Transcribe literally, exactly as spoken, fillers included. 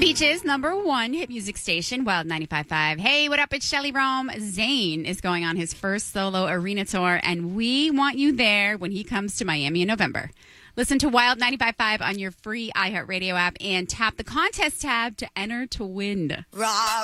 Beach's number one hit music station, Wild ninety-five point five. Hey, what up? It's Shelly Rome. Zayn is going on his first solo arena tour, and we want you there when he comes to Miami in November. Listen to Wild ninety-five point five on your free iHeartRadio app and tap the contest tab to enter to win.